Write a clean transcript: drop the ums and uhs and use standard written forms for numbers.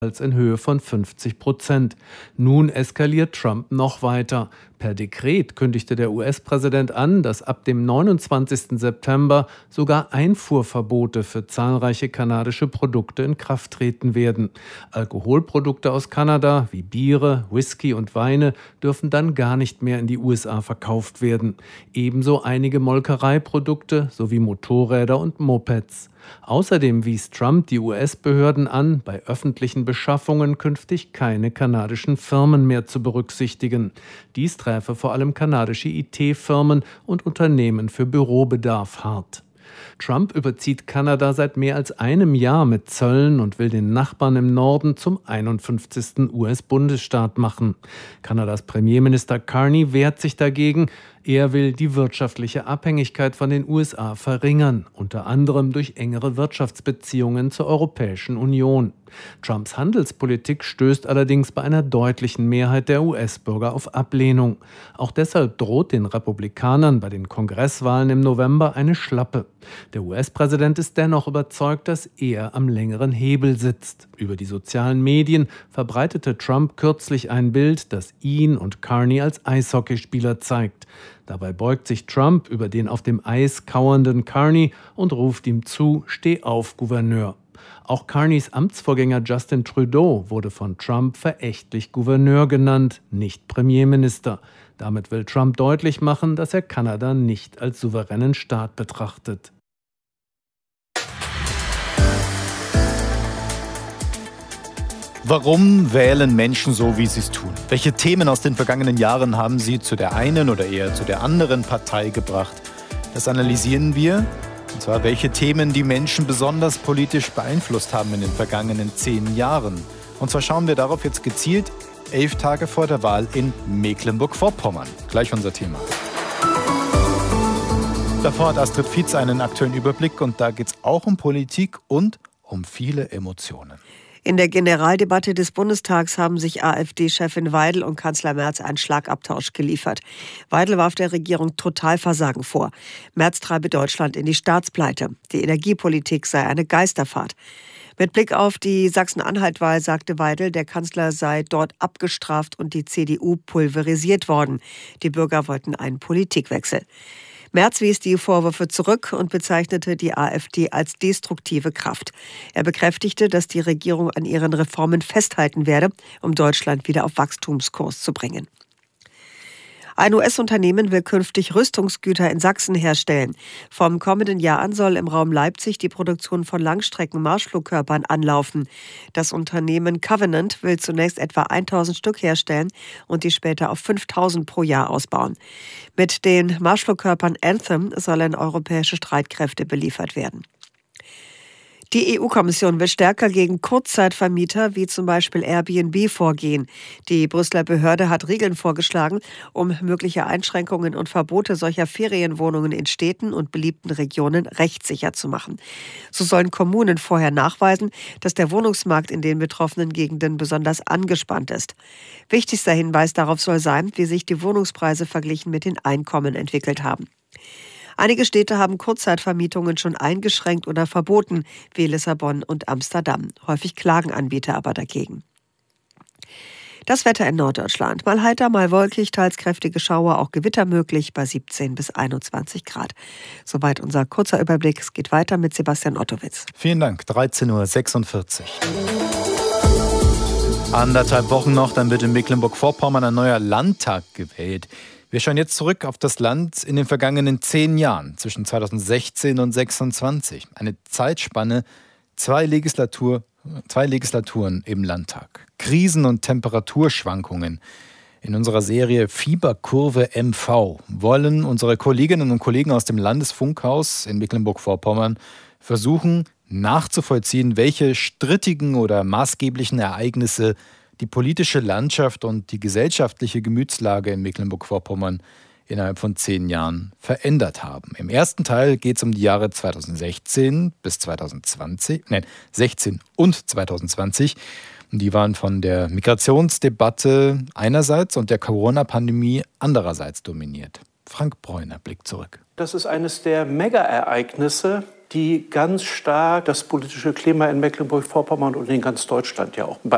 in Höhe von 50%. Nun eskaliert Trump noch weiter. Per Dekret kündigte der US-Präsident an, dass ab dem 29. September sogar Einfuhrverbote für zahlreiche kanadische Produkte in Kraft treten werden. Alkoholprodukte aus Kanada wie Biere, Whisky und Weine dürfen dann gar nicht mehr in die USA verkauft werden. Ebenso einige Molkereiprodukte sowie Motorräder und Mopeds. Außerdem wies Trump die US-Behörden an, bei öffentlichen Beschaffungen künftig keine kanadischen Firmen mehr zu berücksichtigen. Dies träfe vor allem kanadische IT-Firmen und Unternehmen für Bürobedarf hart. Trump überzieht Kanada seit mehr als einem Jahr mit Zöllen und will den Nachbarn im Norden zum 51. US-Bundesstaat machen. Kanadas Premierminister Carney wehrt sich dagegen. Er will die wirtschaftliche Abhängigkeit von den USA verringern, unter anderem durch engere Wirtschaftsbeziehungen zur Europäischen Union. Trumps Handelspolitik stößt allerdings bei einer deutlichen Mehrheit der US-Bürger auf Ablehnung. Auch deshalb droht den Republikanern bei den Kongresswahlen im November eine Schlappe. Der US-Präsident ist dennoch überzeugt, dass er am längeren Hebel sitzt. Über die sozialen Medien verbreitete Trump kürzlich ein Bild, das ihn und Carney als Eishockeyspieler zeigt. Dabei beugt sich Trump über den auf dem Eis kauernden Carney und ruft ihm zu: Steh auf, Gouverneur. Auch Carneys Amtsvorgänger Justin Trudeau wurde von Trump verächtlich Gouverneur genannt, nicht Premierminister. Damit will Trump deutlich machen, dass er Kanada nicht als souveränen Staat betrachtet. Warum wählen Menschen so, wie sie es tun? Welche Themen aus den vergangenen Jahren haben sie zu der einen oder eher zu der anderen Partei gebracht? Das analysieren wir. Und zwar, welche Themen die Menschen besonders politisch beeinflusst haben in den vergangenen 10 Jahren. Und zwar schauen wir darauf jetzt gezielt 11 Tage vor der Wahl in Mecklenburg-Vorpommern. Gleich unser Thema. Davor hat Astrid Fietz einen aktuellen Überblick und da geht es auch um Politik und um viele Emotionen. In der Generaldebatte des Bundestags haben sich AfD-Chefin Weidel und Kanzler Merz einen Schlagabtausch geliefert. Weidel warf der Regierung Totalversagen vor. Merz treibe Deutschland in die Staatspleite. Die Energiepolitik sei eine Geisterfahrt. Mit Blick auf die Sachsen-Anhalt-Wahl sagte Weidel, der Kanzler sei dort abgestraft und die CDU pulverisiert worden. Die Bürger wollten einen Politikwechsel. Merz wies die Vorwürfe zurück und bezeichnete die AfD als destruktive Kraft. Er bekräftigte, dass die Regierung an ihren Reformen festhalten werde, um Deutschland wieder auf Wachstumskurs zu bringen. Ein US-Unternehmen will künftig Rüstungsgüter in Sachsen herstellen. Vom kommenden Jahr an soll im Raum Leipzig die Produktion von Langstrecken-Marschflugkörpern anlaufen. Das Unternehmen Covenant will zunächst etwa 1000 Stück herstellen und die später auf 5000 pro Jahr ausbauen. Mit den Marschflugkörpern Anthem sollen europäische Streitkräfte beliefert werden. Die EU-Kommission will stärker gegen Kurzzeitvermieter wie zum Beispiel Airbnb vorgehen. Die Brüsseler Behörde hat Regeln vorgeschlagen, um mögliche Einschränkungen und Verbote solcher Ferienwohnungen in Städten und beliebten Regionen rechtssicher zu machen. So sollen Kommunen vorher nachweisen, dass der Wohnungsmarkt in den betroffenen Gegenden besonders angespannt ist. Wichtigster Hinweis darauf soll sein, wie sich die Wohnungspreise verglichen mit den Einkommen entwickelt haben. Einige Städte haben Kurzzeitvermietungen schon eingeschränkt oder verboten, wie Lissabon und Amsterdam. Häufig klagen Anbieter aber dagegen. Das Wetter in Norddeutschland. Mal heiter, mal wolkig, teils kräftige Schauer, auch Gewitter möglich bei 17 bis 21 Grad. Soweit unser kurzer Überblick. Es geht weiter mit Sebastian Ottowitz. Vielen Dank. 13:46 Uhr. 1,5 Wochen noch, dann wird in Mecklenburg-Vorpommern ein neuer Landtag gewählt. Wir schauen jetzt zurück auf das Land in den vergangenen 10 Jahren, zwischen 2016 und 2026. Eine Zeitspanne, zwei Legislaturen im Landtag. Krisen und Temperaturschwankungen. In unserer Serie Fieberkurve MV wollen unsere Kolleginnen und Kollegen aus dem Landesfunkhaus in Mecklenburg-Vorpommern versuchen, nachzuvollziehen, welche strittigen oder maßgeblichen Ereignisse die politische Landschaft und die gesellschaftliche Gemütslage in Mecklenburg-Vorpommern innerhalb von 10 Jahren verändert haben. Im ersten Teil geht es um die Jahre 2016 bis 16 und 2020. Die waren von der Migrationsdebatte einerseits und der Corona-Pandemie andererseits dominiert. Frank Bräuner blickt zurück. Das ist eines der Mega-Ereignisse, die ganz stark das politische Klima in Mecklenburg-Vorpommern und in ganz Deutschland ja auch beeinflussen.